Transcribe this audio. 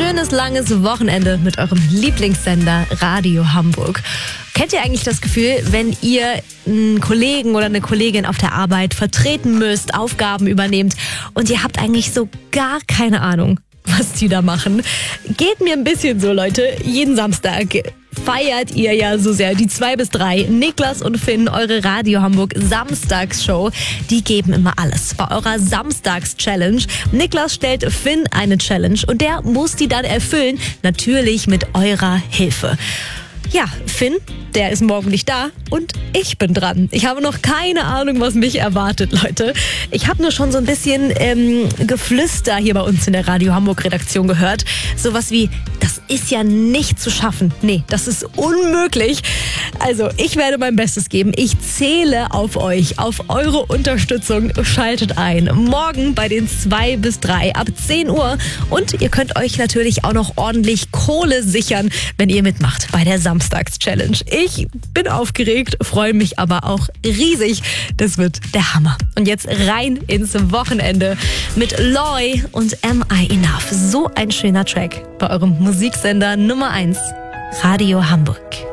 schönes, langes Wochenende mit eurem Lieblingssender Radio Hamburg. Kennt ihr eigentlich das Gefühl, wenn ihr einen Kollegen oder eine Kollegin auf der Arbeit vertreten müsst, Aufgaben übernehmt und ihr habt eigentlich so gar keine Ahnung, was die da machen? Geht mir ein bisschen so, Leute. Jeden Samstag feiert ihr ja so sehr die 2 bis 3. Niklas und Finn, eure Radio Hamburg Samstagsshow, die geben immer alles bei eurer Samstags-Challenge. Niklas stellt Finn eine Challenge und der muss die dann erfüllen, natürlich mit eurer Hilfe. Ja, Finn, der ist morgen nicht da und ich bin dran. Ich habe noch keine Ahnung, was mich erwartet, Leute. Ich habe nur schon so ein bisschen Geflüster hier bei uns in der Radio Hamburg Redaktion gehört. Sowas wie, das ist ja nicht zu schaffen. Nee, das ist unmöglich. Also, ich werde mein Bestes geben. Ich zähle auf euch, auf eure Unterstützung. Schaltet ein. Morgen bei den 2 bis 3 ab 10 Uhr. Und ihr könnt euch natürlich auch noch ordentlich Kohle sichern, wenn ihr mitmacht bei der Samstags-Challenge. Ich bin aufgeregt, freue mich aber auch riesig. Das wird der Hammer. Und jetzt rein ins Wochenende mit Loy und Am I Enough. So ein schöner Track bei eurem Musiksender Nummer 1, Radio Hamburg.